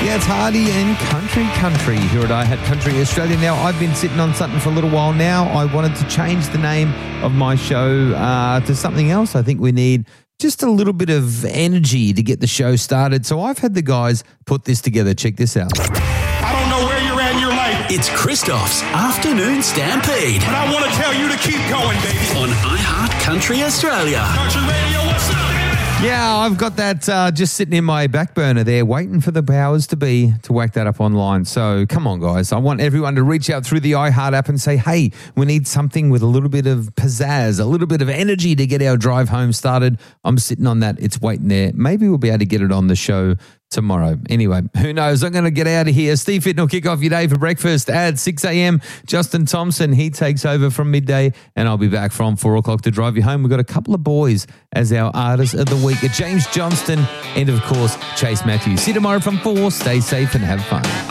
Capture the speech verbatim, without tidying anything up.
Yeah, it's Hardy and Country Country here at iHeart Country Australia. Now, I've been sitting on something for a little while now. I wanted to change the name of my show uh, to something else. I think we need just a little bit of energy to get the show started. So I've had the guys put this together. Check this out. I don't know where you're at in your life. It's Christoph's Afternoon Stampede. But I want to tell you to keep going, baby. On iHeart Country Australia. Country Radio, what's up, baby? Yeah, I've got that uh, just sitting in my back burner there, waiting for the powers to be to whack that up online. So come on, guys. I want everyone to reach out through the iHeart app and say, hey, we need something with a little bit of pizzazz, a little bit of energy to get our drive home started. I'm sitting on that. It's waiting there. Maybe we'll be able to get it on the show tomorrow. Anyway, who knows? I'm going to get out of here. Steve Fitton will kick off your day for breakfast at six a.m. Justin Thompson, he takes over from midday, and I'll be back from four o'clock to drive you home. We've got a couple of boys as our artists of the week, James Johnston and, of course, Chase Matthews. See you tomorrow from four. Stay safe and have fun.